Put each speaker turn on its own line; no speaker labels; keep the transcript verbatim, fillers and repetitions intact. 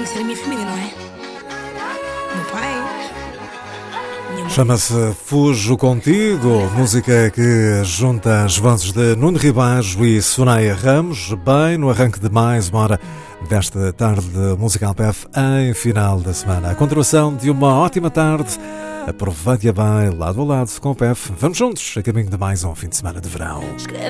conhecer a minha família, não é? Meu pai. Minha mãe.
Chama-se Fujo Contigo, música que junta as vozes de Nuno Ribajo e Soraya Ramos, bem no arranque de mais uma hora desta tarde de Musical P F em final da semana. A continuação de uma ótima tarde. Aproveite-a bem, lado a lado com o P F. Vamos juntos, a caminho de mais um fim de semana de verão.